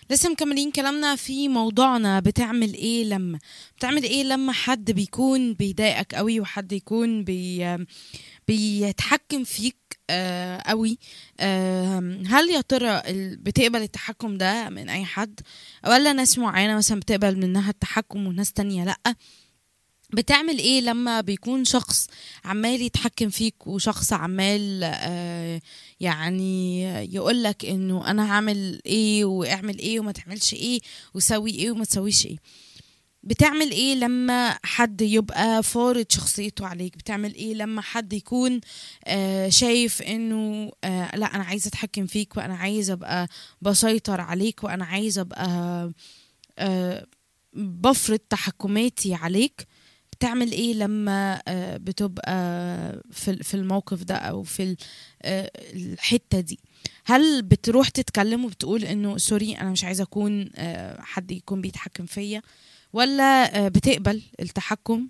لسه مكملين كلامنا في موضوعنا. بتعمل ايه لما حد بيكون بيضايقك قوي، وحد يكون بيتحكم فيك قوي. هل يا ترى بتقبل التحكم ده من اي حد، ولا ناس معينة مثلا بتقبل منها التحكم وناس تانية لأ؟ بتعمل ايه لما بيكون شخص عمال يتحكم فيك، وشخص عمال يعني يقولك انه انا هعمل ايه واعمل ايه وما تعملش ايه وسوي ايه وما تسويش ايه؟ بتعمل ايه لما حد يبقى فارض شخصيته عليك؟ بتعمل ايه لما حد يكون شايف انه لا انا عايز اتحكم فيك، وانا عايز ابقى بسيطر عليك، وانا عايز ابقى آه، بفرض تحكماتي عليك؟ بتعمل ايه لما بتبقى في الموقف ده، او في الحتة دي؟ هل بتروح تتكلم وبتقول انه سوري انا مش عايزة اكون حد يكون بيتحكم فيا، ولا بتقبل التحكم؟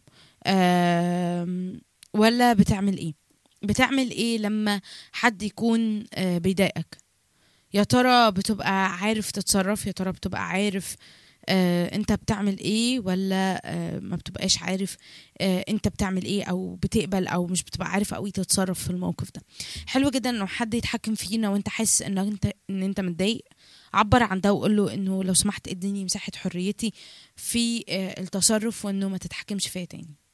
ولا بتعمل ايه؟ بتعمل ايه لما حد يكون بيضايقك؟ يا ترى بتبقى عارف تتصرف؟ يا ترى بتبقى عارف انت بتعمل ايه، ولا ما بتبقاش عارف انت بتعمل ايه، او بتقبل او مش بتبقى عارف قوي تتصرف في الموقف ده؟ حلو جدا انه حد يتحكم فينا وانت حاسس ان انت متضايق. عبر عن ده وقول له انه لو سمحت اديني مساحة حريتي في التصرف، وانه ما تتحكمش فيا تاني.